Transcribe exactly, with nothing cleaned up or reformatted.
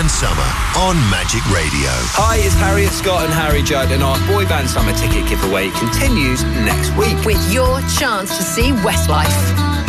Summer on Magic Radio. Hi, it's Harriet Scott and Harry Judd, and our boy band summer ticket giveaway continues next week with your chance to see Westlife.